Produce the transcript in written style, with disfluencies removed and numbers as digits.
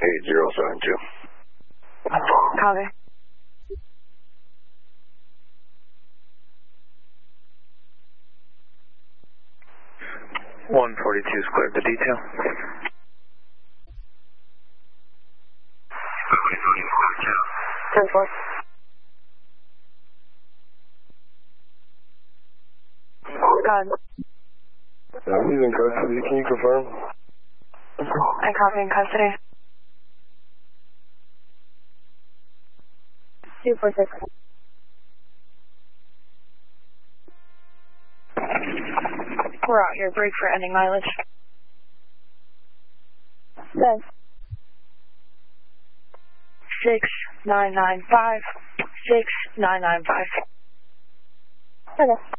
8072. Copy. 142 is cleared to detail. 10-4. God. He's in custody. Can you confirm? I copy in custody. 246. We're out your break for ending mileage. Yes. 6995. 6995. Okay.